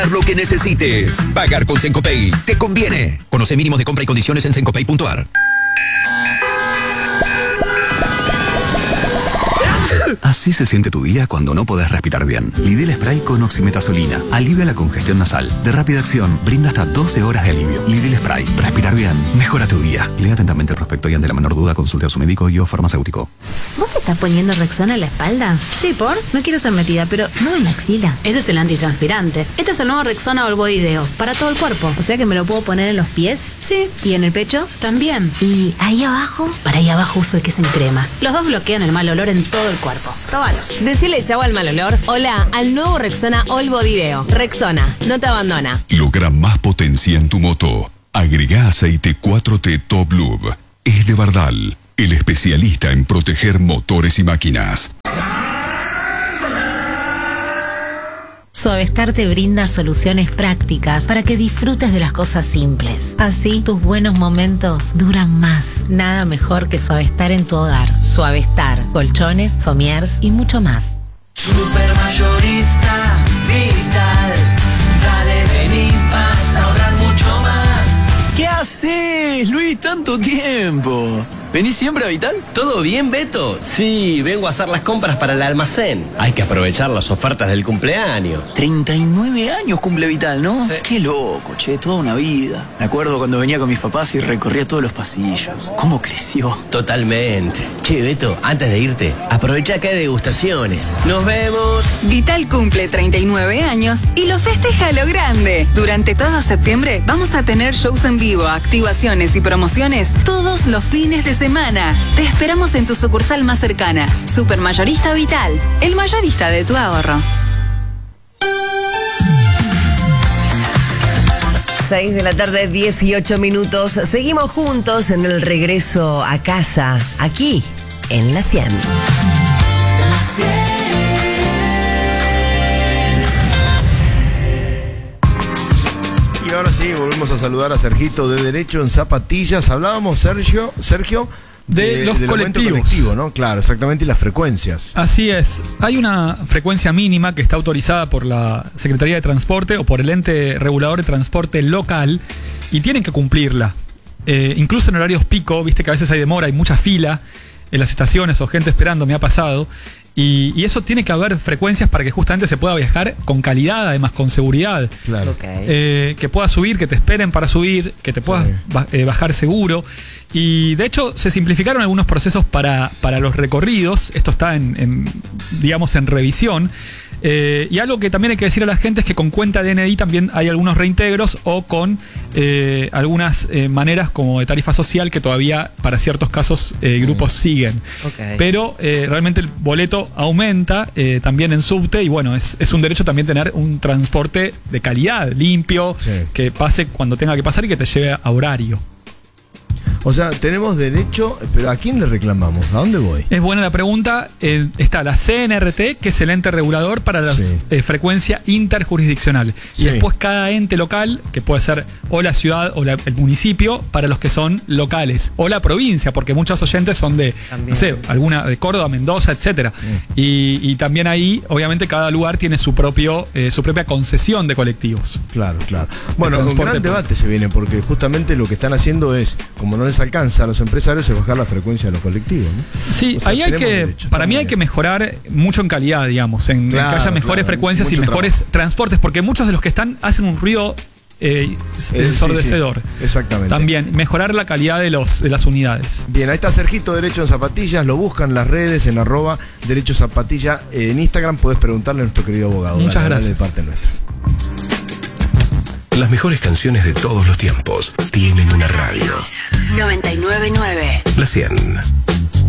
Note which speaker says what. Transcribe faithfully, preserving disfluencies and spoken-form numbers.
Speaker 1: Lo que necesites. Pagar con Sencopay te conviene. Conoce mínimos de compra y condiciones en sencopay punto a r.
Speaker 2: Así se siente tu día cuando no podés respirar bien. Lidl Spray con oximetazolina alivia la congestión nasal. De rápida acción, brinda hasta doce horas de alivio. Lidl Spray. Respirar bien. Mejora tu día. Lea atentamente el prospecto y ante la menor duda consulte a su médico y o farmacéutico.
Speaker 3: ¿Vos te estás poniendo Rexona en la espalda?
Speaker 4: Sí, ¿por?
Speaker 3: No quiero ser metida, pero no en la axila.
Speaker 4: Ese es el antitranspirante. Este es el nuevo Rexona All Body Deo. Para todo el cuerpo.
Speaker 3: O sea que me lo puedo poner en los pies.
Speaker 4: Sí.
Speaker 3: ¿Y en el pecho?
Speaker 4: También.
Speaker 3: ¿Y ahí abajo?
Speaker 4: Para ahí abajo uso el que es en crema. Los dos bloquean el mal olor en todo el cuerpo. Próbalo.
Speaker 5: Decile chau al mal olor. Hola al nuevo Rexona All Body Deo. Rexona, no te abandona.
Speaker 6: Logra más potencia en tu moto. Agrega aceite cuatro T Top Lube. Es de Bardal, el especialista en proteger motores y máquinas.
Speaker 3: Suavestar te brinda soluciones prácticas para que disfrutes de las cosas simples. Así, tus buenos momentos duran más. Nada mejor que Suavestar en tu hogar. Suavestar, colchones, somiers y mucho más.
Speaker 7: Supermayorista Vital. Dale, vení, vas a ahorrar mucho más.
Speaker 8: ¿Qué haces, Luis? Tanto tiempo. ¿Venís siempre a Vital?
Speaker 9: ¿Todo bien, Beto? Sí, vengo a hacer las compras para el almacén. Hay que aprovechar las ofertas del cumpleaños.
Speaker 8: treinta y nueve años cumple Vital, ¿no? Sí. Qué loco, che, toda una vida. Me acuerdo cuando venía con mis papás y recorría todos los pasillos. ¿Cómo creció?
Speaker 9: Totalmente. Che, Beto, antes de irte, aprovecha que hay degustaciones. ¡Nos vemos!
Speaker 10: Vital cumple treinta y nueve años y lo festeja a lo grande. Durante todo septiembre vamos a tener shows en vivo, activaciones y promociones todos los fines de semana. Te esperamos en tu sucursal más cercana. Supermayorista Vital, el mayorista de tu ahorro.
Speaker 11: seis de la tarde, dieciocho minutos. Seguimos juntos en el regreso a casa, aquí, en La cien.
Speaker 12: Y ahora sí, volvemos a saludar a Sergito de Derecho en Zapatillas. Hablábamos, Sergio, Sergio
Speaker 13: de, de los
Speaker 12: del
Speaker 13: colectivos.
Speaker 12: Colectivo, ¿no? Claro, exactamente, y las frecuencias.
Speaker 13: Así es. Hay una frecuencia mínima que está autorizada por la Secretaría de Transporte o por el ente regulador de transporte local y tienen que cumplirla. Eh, incluso en horarios pico, viste que a veces hay demora, hay mucha fila en las estaciones o gente esperando, me ha pasado. Y, y eso tiene que haber frecuencias para que justamente se pueda viajar con calidad, además con seguridad.
Speaker 12: Claro.
Speaker 11: Okay.
Speaker 13: Eh, que puedas subir, que te esperen para subir, que te puedas sí. ba eh, bajar seguro. Y de hecho se simplificaron algunos procesos para, para los recorridos. Esto está en, en digamos, en revisión. Eh, y algo que también hay que decir a la gente es que con cuenta de N D I también hay algunos reintegros o con eh, algunas eh, maneras como de tarifa social que todavía para ciertos casos eh, grupos mm. siguen.
Speaker 11: Okay.
Speaker 13: Pero eh, realmente el boleto aumenta eh, también en subte y bueno, es, es un derecho también tener un transporte de calidad, limpio, sí. que pase cuando tenga que pasar y que te lleve a horario.
Speaker 12: O sea, tenemos derecho, pero ¿a quién le reclamamos? ¿A dónde voy?
Speaker 13: Es buena la pregunta. Eh, está la C N R T, que es el ente regulador para la sí. eh, frecuencia interjurisdiccional. Sí. Y después cada ente local, que puede ser o la ciudad o la, el municipio, para los que son locales. O la provincia, porque muchos oyentes son de, también. no sé, alguna de Córdoba, Mendoza, etcétera. Mm. Y, y también ahí, obviamente, cada lugar tiene su propio eh, su propia concesión de colectivos.
Speaker 12: Claro, claro. Bueno, un gran debate se viene, porque justamente lo que están haciendo es, como no les alcanza a los empresarios, es bajar la frecuencia de los colectivos, ¿no?
Speaker 13: Sí, o sea, ahí hay que, derecho, para mí hay que mejorar mucho en calidad, digamos, en, claro, en que haya mejores claro, frecuencias y mejores trabajo. transportes, porque muchos de los que están hacen un ruido eh, ensordecedor. Sí, sí,
Speaker 12: exactamente.
Speaker 13: También, mejorar la calidad de, los, de las unidades.
Speaker 12: Bien, ahí está Sergito Derecho en Zapatillas, lo buscan en las redes, en arroba Derecho Zapatilla, en Instagram, puedes preguntarle a nuestro querido abogado.
Speaker 13: Muchas dale, gracias.
Speaker 12: Dale de parte nuestra.
Speaker 6: Las mejores canciones de todos los tiempos tienen una radio.
Speaker 10: noventa y nueve punto nueve.
Speaker 6: La cien.